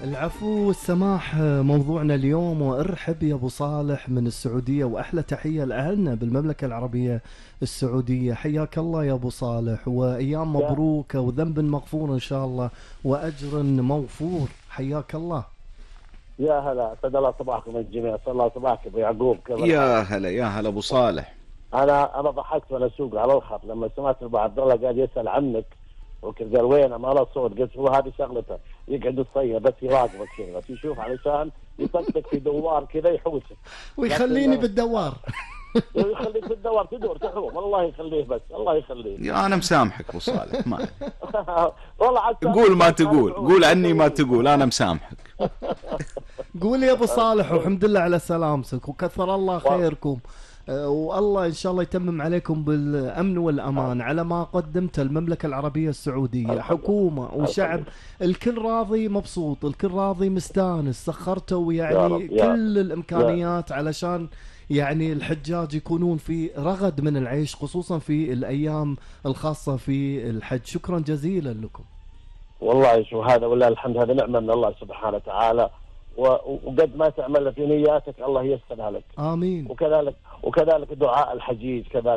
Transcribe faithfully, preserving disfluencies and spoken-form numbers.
العفو والسماح، موضوعنا اليوم وارحب يا ابو صالح من السعوديه، واحلى تحيه لاهلنا بالمملكه العربيه السعوديه. حياك الله يا ابو صالح، وايام يا مبروكه وذنب مغفور ان شاء الله واجر موفور. حياك الله. يا هلا، اسعد الله صباحكم الجميع، اسعد الله صباحك ابو يعقوب، كيف الحال؟ يا هلا يا هلا ابو صالح. انا انا ضحكت وانا اسوق على الخط لما سمعت ابو عبد الله قاعد يسال عنك، وكذا قال وين ما له صوت، قلت هو هذه شغلته، يقعد يصير بس يراقبك كذا، بس يشوف علشان يطقطق في دوار كذا يحوسك. ويخليني بالدوار. يخليك في الدوار تدور تحوم، الله يخليه، بس الله يخليه. يا انا مسامحك ابو صالح، ما والله عاد قول ما تقول، قول عني ما تقول، انا مسامحك. قول يا ابو صالح، والحمد لله على سلامتك وكثر الله خيركم. أه، والله ان شاء الله يتمم عليكم بالامن والامان على ما قدمت المملكه العربيه السعوديه، حكومه وشعب الكل راضي مبسوط، الكل راضي مستانس، سخرتوا يعني كل الامكانيات علشان يعني الحجاج يكونون في رغد من العيش، خصوصا في الايام الخاصه في الحج. شكرا جزيلا لكم. والله شو هذا، والله الحمد، هذا نعمه من الله سبحانه وتعالى، وقد ما تعمل في نياتك الله ييسرها لك. امين. وكذلك وكذلك دعاء الحجيج كذلك.